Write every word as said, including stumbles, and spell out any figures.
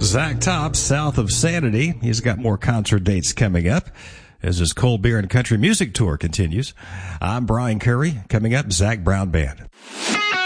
Zach Top, south of Sanity. He's got more concert dates coming up as his Cold Beer and Country Music Tour continues. I'm Brian Curry. Coming up, Zach Brown Band.